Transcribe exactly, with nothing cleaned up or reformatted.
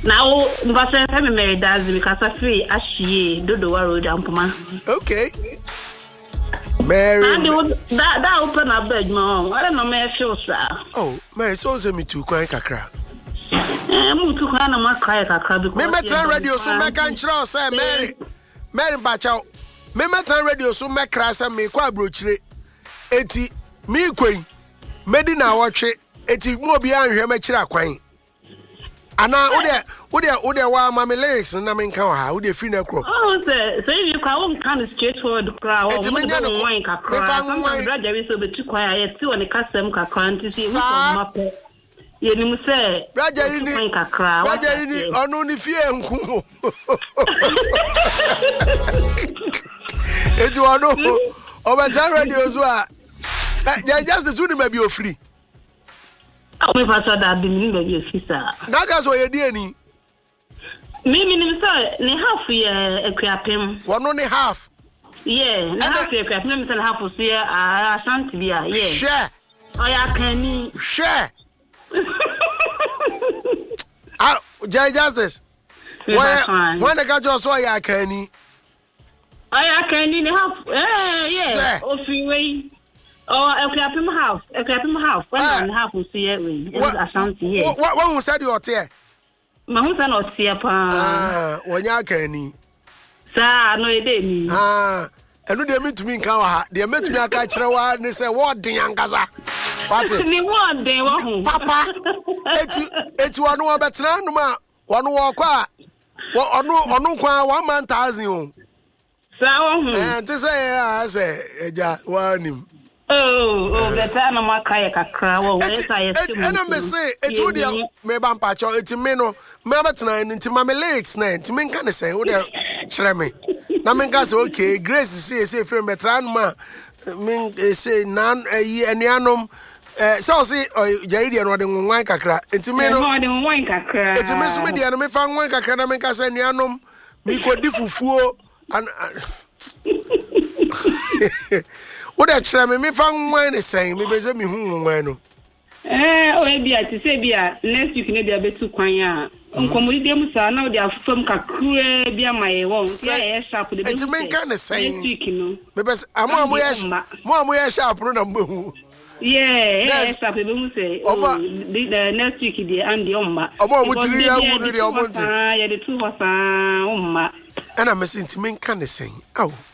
Now, Mbasa family does because I feel as she do the world ampuma. Okay. Mary. And that that open up bed, mom. I don't know, Mary shows. Oh, Mary, so send me to Kwan Kakra. I'm to Kana Macra Kakra. Me metan radio so make and chro say Mary. Mary Bachow. Me metan radio so make krasa me kwa brochire. Eti me kwen. Medina watche. Eti mo bia nhwe me kira kwan. Ana wo de wo de wo de wa ma me lyrics na me nka ha wo de free na kro. Oh say say you can one kind straightforward crowd. Eti me nya no wine kakra. Sometimes brother so be too quiet. Ye ti woni kasem kakra nti si we from map. Ye ni mu say brother ni kakra. Brother ni onu ni fie nku. Eti wonu o be tell radio so a just the soon may be free. Me pastor that be me be sister. Na ga so ye die ni. Me me ni say ni half ye ekuapem. Wono ni half. Yeah, na half ye ekuapem me say half so ye ah ashanti bia, yeah. Share. Oya kani. Share. Ah, Jay Justice. Why when the guy so ya kani? Oya kani ni half. Eh, yeah. Ofiwe. Oh, ekuapem half. Ekuapem half. When half so ye we. Ashanti ye. What what said you ote? Ma hu sa no tie pa. Ah, wonya kani. Sa no ede ni. Ah, enu de mitumi nka wa ha. De mitumi aka kire wa ni say wo den angaza. What? Ni wo den wo hu. Papa. Eti eti wonu wo betena no ma wonu wo kwa. Wo onu onu kwa one thousand o. Sa wo hu. Eh, ti say ah say eja wanim. Oh, oh, the time I'm a kaya kakra. Well, yes, I assume. And I'm say, it's would you may bampacho, it's a meno, Mabatna, into my lyrics, nine, to mean can say, would you share me? Namengas, okay, Grace is say, friend, Betranma, mean say, none a year and yanum, so say, or Jaridian or the wine kakra, it's a meno, wine kakra. It's a miss with the enemy found one kakra, Namengas and yanum, Miko difu and. What that try me fan wine is saying, me be me hu wine. Eh, o e bia ti se bia next week ne bia betu kwan a. Nkomuri dem sa na o dia fam kakure bia mai won. Bia e sharp de be. It mean kind of saying. Next week no. Me be amo amo yes. Mo amo yes sharp no na mbehu. Yeah, eh sharp be mu say. The next week the and the omma. Omo omo tiri ya wuru de omo nti. Ah, ya de two hosa omma. And I'm saying to mean kind of saying. Oh.